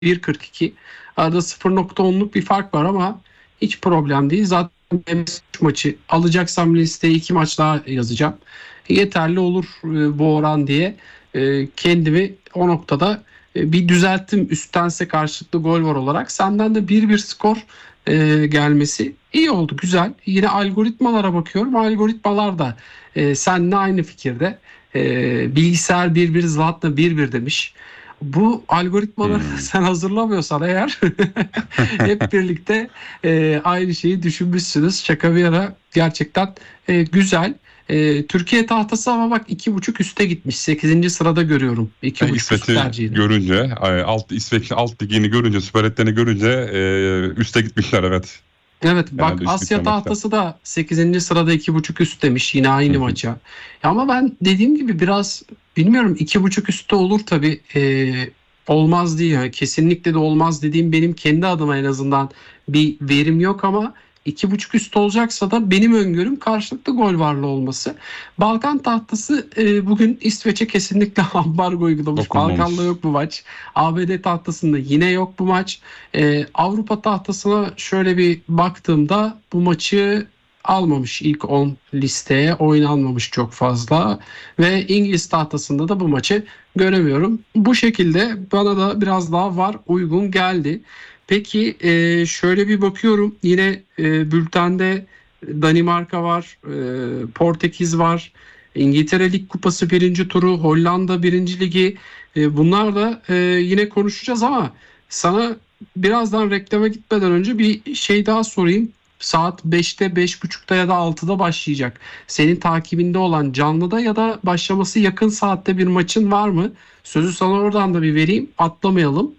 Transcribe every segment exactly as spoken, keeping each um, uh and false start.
bir kırk iki. Arada sıfır nokta onluk bir fark var ama hiç problem değil. Zaten üç maçı alacaksam listeye iki maç daha yazacağım. Yeterli olur e, bu oran diye e, kendimi o noktada e, bir düzelttim. Üsttense karşılıklı gol var olarak. Senden de bir bir skor e, gelmesi iyi oldu. Güzel. Yine algoritmalara bakıyorum. Algoritmalar da e, seninle aynı fikirde. E, bilgisayar bir bir Zlat'la bir bir demiş. Bu algoritmaları Hmm. sen hazırlamıyorsan eğer hep birlikte e, aynı şeyi düşünmüşsünüz. Şaka bir yana gerçekten e, güzel. E, Türkiye tahtası ama bak iki buçuk üste gitmiş. Sekizinci sırada görüyorum. iki E, buçuk üst İsveç'i tercihini. görünce, e, alt İsveç alt ligini görünce, Süper Lig'lerini görünce e, üste gitmişler, evet. Evet bak Genelde üst Asya giden maçlar. tahtası da sekizinci sırada iki buçuk üst demiş yine Hı aynı hı. maça. Ya ama ben dediğim gibi biraz bilmiyorum iki buçuk üstte olur tabii. Ee, olmaz değil yani kesinlikle de olmaz dediğim benim kendi adıma en azından bir verim yok ama iki buçuk üst olacaksa da benim öngörüm karşılıklı gol varlığı olması. Balkan tahtası e, bugün İsveç'e kesinlikle ambargo uygulamış. Balkan'da Dokunmamış. yok bu maç. A B D tahtasında yine yok bu maç. Ee, Avrupa tahtasına şöyle bir baktığımda bu maçı almamış ilk on listeye oynanmamış çok fazla ve İngiliz tahtasında da bu maçı göremiyorum. Bu şekilde bana da biraz daha var uygun geldi. Peki e, şöyle bir bakıyorum yine e, bültende Danimarka var, e, Portekiz var, İngiltere Lig Kupası birinci turu, Hollanda birinci Ligi. E, bunlar da e, yine konuşacağız ama sana birazdan reklama gitmeden önce bir şey daha sorayım. Saat beşte, beş buçukta ya da altıda başlayacak. Senin takibinde olan canlıda ya da başlaması yakın saatte bir maçın var mı? Sözü sana oradan da bir vereyim. Atlamayalım.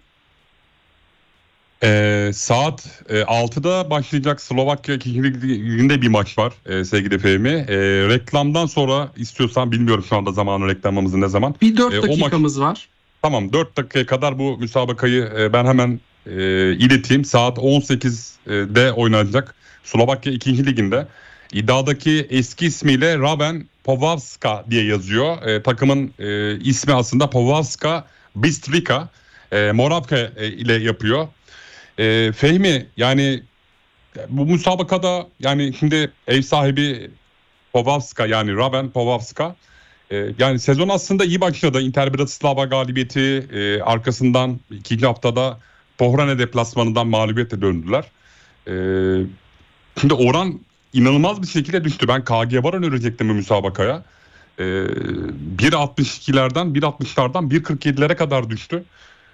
E, saat e, altıda başlayacak Slovakya ikinci Ligi'nde bir maç var e, sevgili Fehmi. E, reklamdan sonra istiyorsan, bilmiyorum şu anda zamanı, reklamımızın ne zaman. Bir E, dört o maç dakikamız var. Tamam, dört dakikaya kadar bu müsabakayı e, ben hemen e, ileteyim. Saat on sekizde oynanacak Slovakya ikinci Ligi'nde. İddiadaki eski ismiyle Raven Powavska diye yazıyor. E, takımın e, ismi aslında Powavska Bistrica. E, Moravka e, ile yapıyor. E, Fehmi, yani bu müsabakada, yani şimdi ev sahibi Powavska, yani Raven Powavska, ee, yani sezon aslında iyi başladı. Inter Bratislava galibiyeti, e, arkasından ikinci haftada Pohrane deplasmanından mağlubiyetle döndüler. Ee, Şimdi oran inanılmaz bir şekilde düştü. Ben K G var önerecektim bu müsabakaya. Ee, bir altmış ikilerden, bir altmışlardan bir kırk yedilere kadar düştü.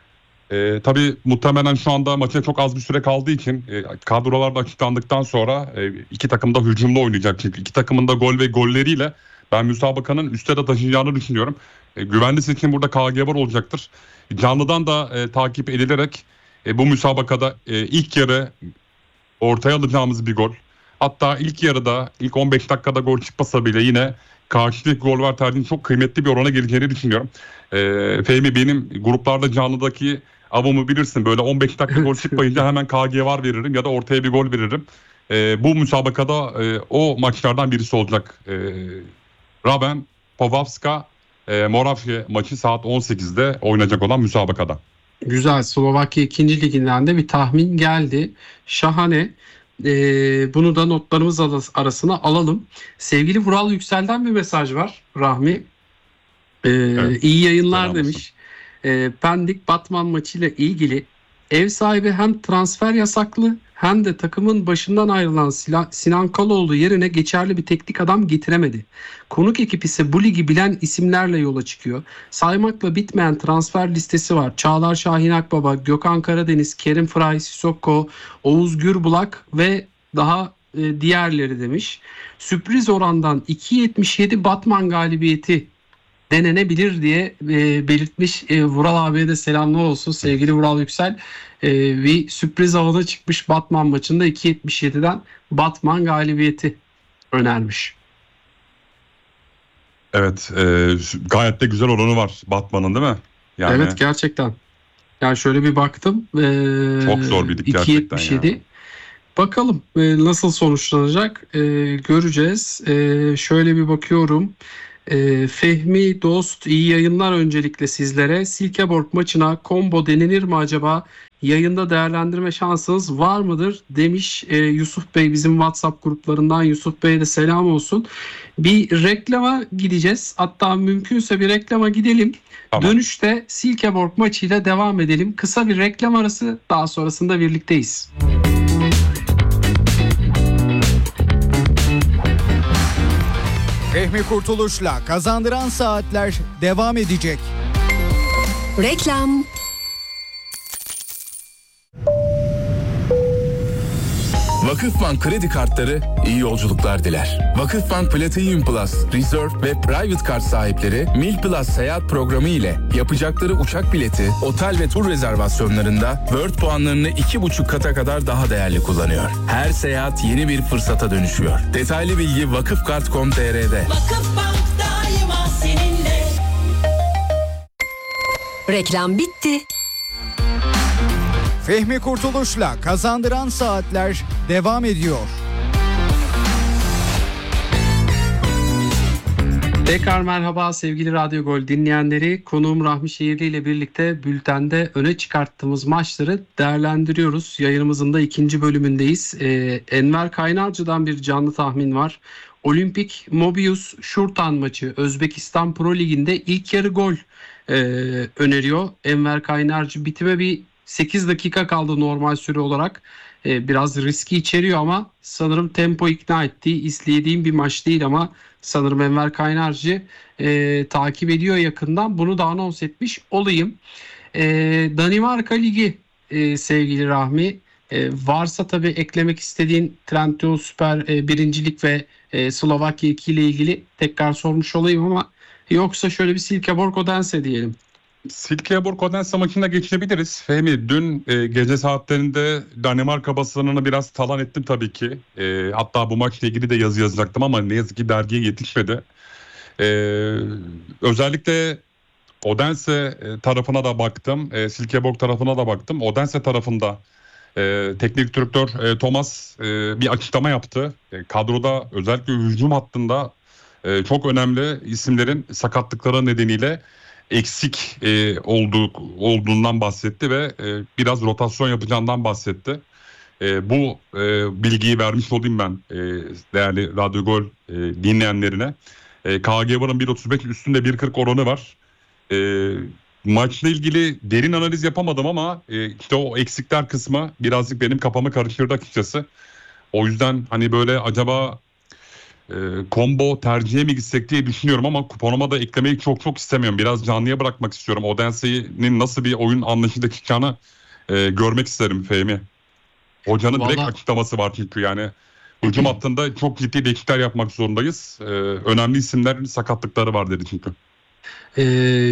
Ee, tabii muhtemelen şu anda maça çok az bir süre kaldığı için e, kadrolar da açıklandıktan sonra e, iki takım da hücumlu oynayacak. Çünkü iki takımın da gol ve golleriyle ben müsabakanın üste de taşıyacağını düşünüyorum. E, güvenli seçim burada K G var olacaktır. Canlıdan da e, takip edilerek e, bu müsabakada e, ilk yarı ortaya alacağımız bir gol. Hatta ilk yarıda, ilk on beş dakikada gol çıkmasa bile yine karşılıklı gol var tercihinin çok kıymetli bir orana geleceğini düşünüyorum. E, Fehmi, benim gruplarda canlıdaki avımı bilirsin. Böyle on beş dakika gol çıkmayınca hemen K G var veririm ya da ortaya bir gol veririm. E, bu müsabakada e, o maçlardan birisi olacak. E, Raben Powavska e, Moravya maçı saat on sekizde oynayacak olan müsabakada. Güzel. Slovakya ikinci liginden de bir tahmin geldi. Şahane. Ee, bunu da notlarımız aras- arasına alalım. Sevgili Vural Yüksel'den bir mesaj var. Rahmi. Ee, Evet, iyi yayınlar selam olsun. demiş. Ee, Pendik Batman maçıyla ilgili ev sahibi hem transfer yasaklı hem de takımın başından ayrılan Sila- Sinan Kaloğlu yerine geçerli bir teknik adam getiremedi. Konuk ekip ise bu ligi bilen isimlerle yola çıkıyor. Saymakla bitmeyen transfer listesi var. Çağlar Şahin Akbaba, Gökhan Karadeniz, Kerim Fıray, Sissoko, Oğuz Gürbulak ve daha e, diğerleri demiş. Sürpriz orandan iki yetmiş yedi Batman galibiyeti denenebilir diye e, belirtmiş. E, Vural abiye de selamlar olsun. Sevgili Vural Yüksel e, bir sürpriz havada çıkmış Batman maçında iki yetmiş yediden Batman galibiyeti önermiş. Evet, e, gayet de güzel oranı var Batman'ın, değil mi? Yani Evet gerçekten. Yani şöyle bir baktım. E, çok zor bir lig gerçekten ya. iki yetmiş yedi. Bakalım e, nasıl sonuçlanacak e, göreceğiz. E, şöyle bir bakıyorum. Ee, Fehmi Dost, iyi yayınlar öncelikle sizlere. Silkeborg maçına combo denilir mi acaba? Yayında değerlendirme şansınız var mıdır demiş Ee, Yusuf Bey, bizim WhatsApp gruplarından. Yusuf Bey'e de selam olsun. Bir reklama gideceğiz. Hatta mümkünse bir reklama gidelim. Tamam. Dönüşte Silkeborg maçıyla devam edelim. Kısa bir reklam arası, daha sonrasında birlikteyiz. Fehmi Kurtuluş'la Kazandıran Saatler devam edecek. Reklam. Vakıfbank kredi kartları iyi yolculuklar diler. Vakıfbank Platinum Plus, Reserve ve Private Kart sahipleri Mil Plus seyahat programı ile yapacakları uçak bileti, otel ve tur rezervasyonlarında World puanlarını iki buçuk kata kadar daha değerli kullanıyor. Her seyahat yeni bir fırsata dönüşüyor. Detaylı bilgi vakıfkart nokta com nokta tr'de. Vakıfbank daima seninle. Reklam bitti. Fehmi Kurtuluş'la Kazandıran Saatler devam ediyor. Tekrar merhaba sevgili Radyo Gol dinleyenleri. Konuğum Rahmi Şehirli ile birlikte bültende öne çıkarttığımız maçları değerlendiriyoruz. Yayınımızın da ikinci bölümündeyiz. Ee, Enver Kaynarcı'dan bir canlı tahmin var. Olimpik Mobius Şurtan maçı Özbekistan Pro Ligi'nde ilk yarı gol e, öneriyor Enver Kaynarcı. Bitime bir sekiz dakika kaldı normal süre olarak. Ee, biraz riski içeriyor ama sanırım tempo ikna etti. İzlediğim bir maç değil ama sanırım Enver Kaynarcı e, takip ediyor yakından. Bunu da anons etmiş olayım. E, Danimarka Ligi e, sevgili Rahmi. E, varsa tabii eklemek istediğin Trendyol Süper e, Birincilik ve e, Slovakya iki ile ilgili tekrar sormuş olayım ama yoksa şöyle bir Silkeborg Odense diyelim. Silkeborg Odense maçına geçebiliriz. Fehmi, dün e, gece saatlerinde Danimarka basınını biraz talan ettim tabii ki. E, hatta bu maçla ilgili de yazı yazacaktım ama ne yazık ki dergiye yetişmedi. E, özellikle Odense tarafına da baktım. E, Silkeborg tarafına da baktım. Odense tarafında e, teknik direktör e, Thomas e, bir açıklama yaptı. E, kadroda özellikle hücum hattında e, çok önemli isimlerin sakatlıkları nedeniyle eksik e, olduğu, olduğundan bahsetti ve e, biraz rotasyon yapacağından bahsetti. E, bu e, bilgiyi vermiş olayım ben e, değerli Radyo Gol e, dinleyenlerine. E, K G V'nin bir otuz beş üstünde bir kırk oranı var. E, maçla ilgili derin analiz yapamadım ama e, işte o eksikler kısmı birazcık benim kafamı karıştırdı açıkçası. O yüzden hani böyle acaba e, combo tercihe mi gitsek diye düşünüyorum ama kuponuma da eklemeyi çok çok istemiyorum. Biraz canlıya bırakmak istiyorum. Odense'nin nasıl bir oyun anlayışıyla çıkacağını e, görmek isterim Fehmi. Hocanın Vallahi... direkt açıklaması var çünkü yani hücum hattında çok ciddi değişiklikler yapmak zorundayız. E, önemli isimlerin sakatlıkları var dedi çünkü. Ee,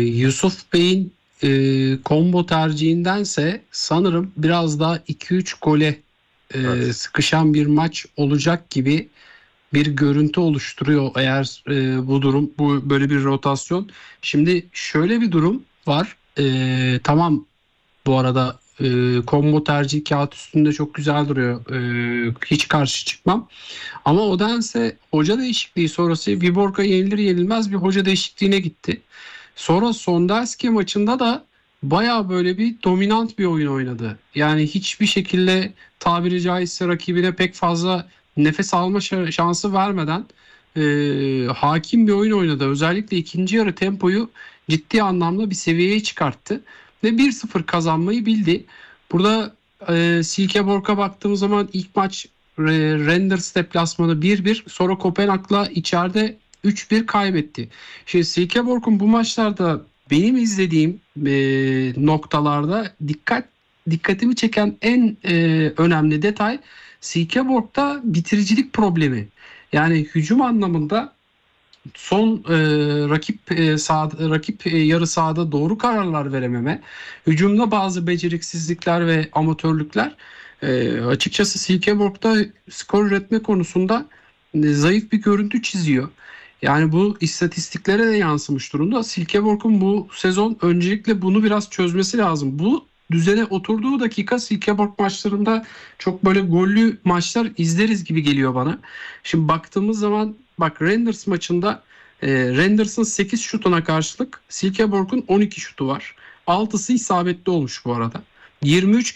Yusuf Bey'in e, combo tercihindense sanırım biraz daha iki üç gole e, Evet. sıkışan bir maç olacak gibi bir görüntü oluşturuyor eğer e, bu durum, bu böyle bir rotasyon. Şimdi şöyle bir durum var. E, tamam, bu arada e, combo tercih kağıt üstünde çok güzel duruyor. E, hiç karşı çıkmam. Ama Odense hoca değişikliği sonrası Viborg'a yenilir yenilmez bir hoca değişikliğine gitti. Sonra Sonderski maçında da baya böyle bir dominant bir oyun oynadı. Yani hiçbir şekilde tabiri caizse rakibine pek fazla nefes alma şansı vermeden e, hakim bir oyun oynadı. Özellikle ikinci yarı tempoyu ciddi anlamda bir seviyeye çıkarttı. Ve bir sıfır kazanmayı bildi. Burada e, Silkeborg'a baktığımız zaman ilk maç e, Renders deplasmanı bir bir, sonra Kopenhag'la içeride üç bir kaybetti. Şimdi Silkeborg'un bu maçlarda benim izlediğim e, noktalarda dikkat dikkatimi çeken en e, önemli detay Silkeborg'da bitiricilik problemi. Yani hücum anlamında son e, rakip e, sahada, rakip e, yarı sahada doğru kararlar verememe, hücumda bazı beceriksizlikler ve amatörlükler e, açıkçası Silkeborg'da skor üretme konusunda e, zayıf bir görüntü çiziyor. Yani bu istatistiklere de yansımış durumda. Silkeborg'un bu sezon öncelikle bunu biraz çözmesi lazım. Bu düzene oturduğu dakika Silkeborg maçlarında çok böyle gollü maçlar izleriz gibi geliyor bana. Şimdi baktığımız zaman bak, Renders maçında E, Renders'ın sekiz şutuna karşılık Silkeborg'un on iki şutu var. altısı isabetli olmuş bu arada. yirmi üç